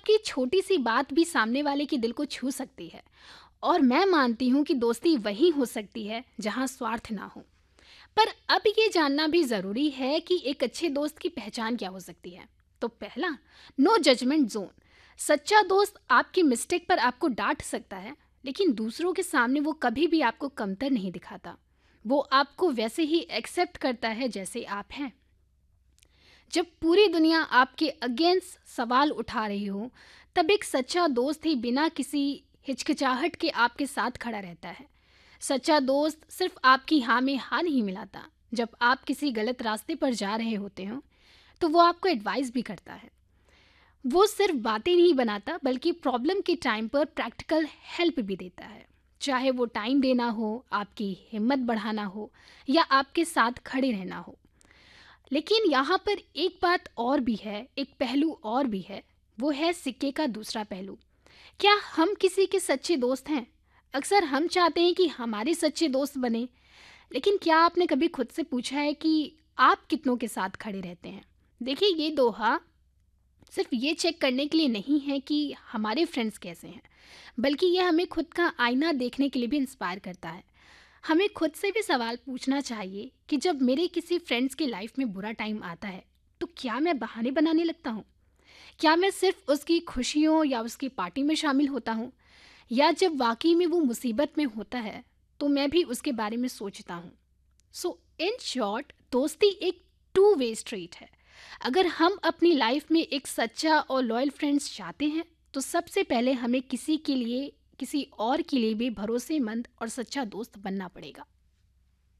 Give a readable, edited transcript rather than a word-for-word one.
आपकी छोटी सी बात भी सामने वाले के दिल को छू सकती है। और मैं मानती हूँ कि दोस्ती वहीं हो सकती है जहाँ स्वार्थ ना हो। पर अब ये जानना भी ज़रूरी है कि एक अच्छे दोस्त की पहचान क्या हो सकती है। तो पहला, नो जजमेंट जोन। सच्चा दोस्त आपकी मिस्टेक पर आपको डांट सकता है, लेकिन दूसरों के सामने वो कभी भी आपको कमतर नहीं दिखाता। वो आपको वैसे ही एक्सेप्ट करता है जैसे आप हैं। जब पूरी दुनिया आपके अगेंस्ट सवाल उठा रही हो, तब एक सच्चा दोस्त ही बिना किसी हिचकिचाहट के आपके साथ खड़ा रहता है। सच्चा दोस्त सिर्फ आपकी हाँ में हाँ नहीं मिलाता। जब आप किसी गलत रास्ते पर जा रहे होते हो, तो वो आपको एडवाइस भी करता है। वो सिर्फ बातें नहीं बनाता, बल्कि प्रॉब्लम के टाइम पर प्रैक्टिकल हेल्प भी देता है। चाहे वो टाइम देना हो, आपकी हिम्मत बढ़ाना हो, या आपके साथ खड़े रहना हो। लेकिन यहाँ पर एक बात और भी है, एक पहलू और भी है। वो है सिक्के का दूसरा पहलू। क्या हम किसी के सच्चे दोस्त हैं? अक्सर हम चाहते हैं कि हमारे सच्चे दोस्त बने, लेकिन क्या आपने कभी खुद से पूछा है कि आप कितनों के साथ खड़े रहते हैं? देखिए, ये दोहा सिर्फ ये चेक करने के लिए नहीं है कि हमारे फ्रेंड्स कैसे हैं, बल्कि ये हमें खुद का आईना देखने के लिए भी इंस्पायर करता है। हमें खुद से भी सवाल पूछना चाहिए कि जब मेरे किसी फ्रेंड्स की लाइफ में बुरा टाइम आता है, तो क्या मैं बहाने बनाने लगता हूँ? क्या मैं सिर्फ उसकी खुशियों या उसकी पार्टी में शामिल होता हूँ? या जब वाकई में वो मुसीबत में होता है, तो मैं भी उसके बारे में सोचता हूँ। सो इन शॉर्ट, दोस्ती एक टू वे स्ट्रीट है। अगर हम अपनी लाइफ में एक सच्चा और लॉयल फ्रेंड्स चाहते हैं, तो सबसे पहले हमें किसी और के लिए भी भरोसेमंद और सच्चा दोस्त बनना पड़ेगा।